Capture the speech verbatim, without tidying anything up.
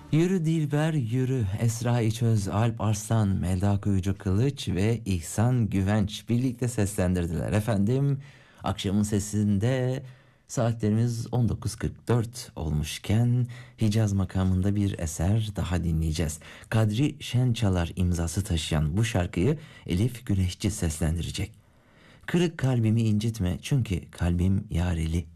Yürü Dilber yürü, Esra İçöz, Alp Arslan, Melda Kuyucu Kılıç ve İhsan Güvenç birlikte seslendirdiler efendim. Akşamın sesinde saatlerimiz on dokuz kırk dört olmuşken Hicaz makamında bir eser daha dinleyeceğiz. Kadri Şençalar imzası taşıyan bu şarkıyı Elif Güneşçi seslendirecek. Kırık kalbimi incitme çünkü kalbim yareli.